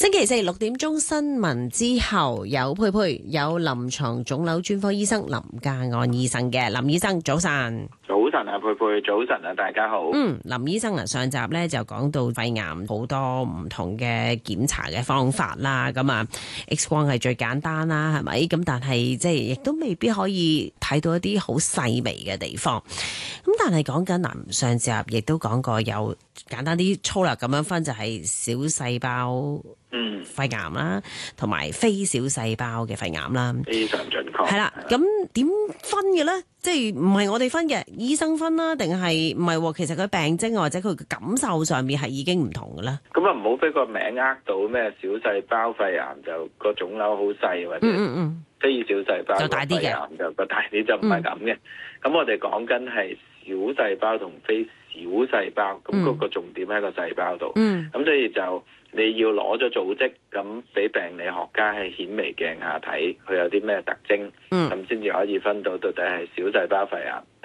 星期四6點鐘新聞之後，有佩佩，有臨床腫瘤專科醫生林家安醫生嘅。林醫生早晨。 早晨啊，佩佩，早晨啊，大家好。 林醫生啊，上集咧就講到肺癌好多唔同嘅檢查嘅方法啦，咁啊 X 光係最簡單啦，係咪？咁但係即係亦都未必可以睇到一啲好細微嘅地方。咁但係講緊上集亦都講過，有簡單啲粗略咁樣分，就係小細胞肺癌啦，同埋非小細胞嘅肺癌啦。 非常準確。 係啦，咁點分嘅咧？即係唔係我哋分嘅，醫生分啦，定係唔係？其實佢病徵或者佢嘅感受上面係已經唔同嘅啦。 咁啊，唔好俾個名呃到咩小細胞肺癌就個腫瘤好細，或者非小細胞就大啲嘅肺癌就個大啲，就唔係咁嘅。咁我哋講緊係小細胞同非小細胞，咁嗰個重點喺個細胞度。咁所以就你要攞咗組織，咁俾病理學家喺顯微鏡下睇佢有啲咩特徵，咁先至可以分到到底係小細胞肺癌